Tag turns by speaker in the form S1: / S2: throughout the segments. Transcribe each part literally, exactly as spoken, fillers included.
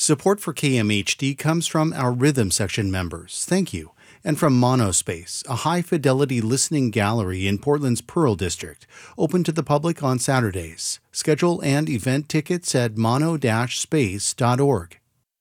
S1: Support for K M H D comes from our Rhythm Section members. Thank you. And from Monospace, a high-fidelity listening gallery in Portland's Pearl District, open to the public on Saturdays. Schedule and event tickets at mono dash space dot org.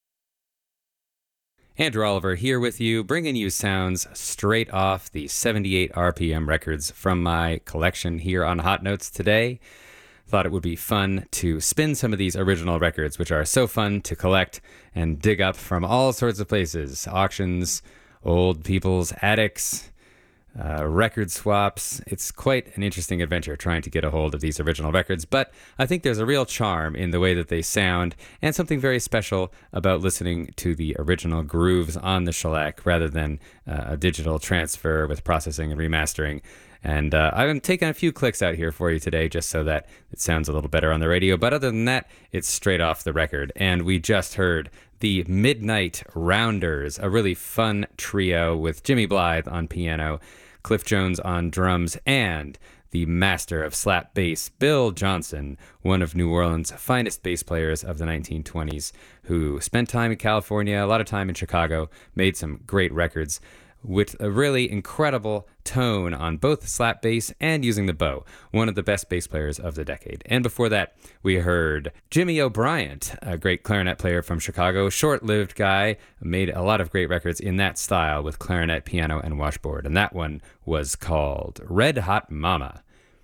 S2: Andrew Oliver here with you, bringing you sounds straight off the seventy-eight R P M records from my collection here on Hot Notes today. Thought it would be fun to spin some of these original records, which are so fun to collect and dig up from all sorts of places. Auctions, old people's attics, uh, record swaps. It's quite an interesting adventure trying to get a hold of these original records, but I think there's a real charm in the way that they sound and something very special about listening to the original grooves on the shellac rather than uh, a digital transfer with processing and remastering. And uh, I'm taking a few clicks out here for you today just so that it sounds a little better on the radio. But other than that, it's straight off the record. And we just heard the Midnight Rounders, a really fun trio with Jimmy Blythe on piano, Cliff Jones on drums, and the master of slap bass, Bill Johnson, one of New Orleans' finest bass players of the nineteen twenties, who spent time in California, a lot of time in Chicago, made some great records with a really incredible tone on both slap bass and using the bow, one of the best bass players of the decade. And before that, we heard Jimmy O'Brien, a great clarinet player from Chicago, short-lived guy, made a lot of great records in that style with clarinet, piano, and washboard. And that one was called Red Hot Mama.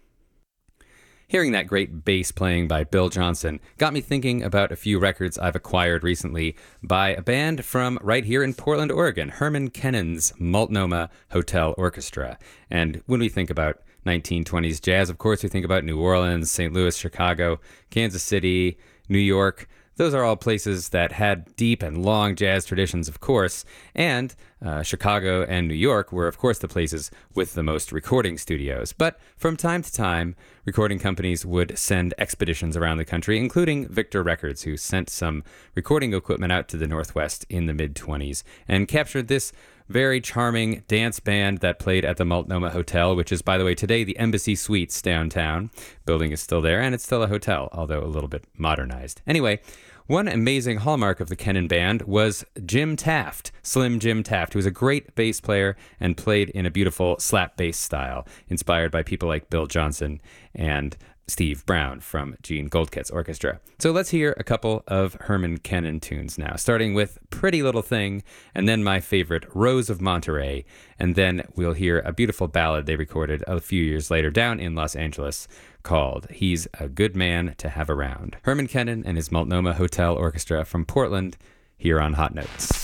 S2: Hearing that great bass playing by Bill Johnson got me thinking about a few records I've acquired recently by a band from right here in Portland, Oregon, Herman Kennon's Multnomah Hotel Orchestra. And when we think about nineteen twenties jazz, of course, we think about New Orleans, Saint Louis, Chicago, Kansas City, New York. Those are all places that had deep and long jazz traditions, of course, and uh, Chicago and New York were, of course, the places with the most recording studios. But from time to time, recording companies would send expeditions around the country, including Victor Records, who sent some recording equipment out to the Northwest in the mid-twenties and captured this very charming dance band that played at the Multnomah Hotel, which is, by the way, today the Embassy Suites downtown. Building is still there, and it's still a hotel, although a little bit modernized. Anyway, one amazing hallmark of the Kennon Band was Jim Taft, Slim Jim Taft, who was a great bass player and played in a beautiful slap bass style, inspired by people like Bill Johnson and Steve Brown from Gene Goldket's orchestra. So let's hear a couple of Herman Kennon tunes now, starting with Pretty Little Thing, and then my favorite, Rose of Monterey, and then we'll hear a beautiful ballad they recorded a few years later down in Los Angeles called He's a Good Man to Have Around. Herman Kennon and his Multnomah Hotel Orchestra from Portland here on Hot Notes.